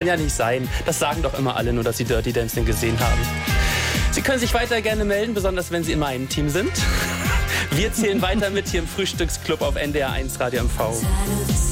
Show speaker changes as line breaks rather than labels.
ja nicht sein. Das sagen doch immer alle, nur dass sie Dirty Dancing gesehen haben. Sie können sich weiter gerne melden, besonders wenn Sie in meinem Team sind. Wir zählen weiter mit hier im Frühstücksclub auf NDR 1 Radio MV.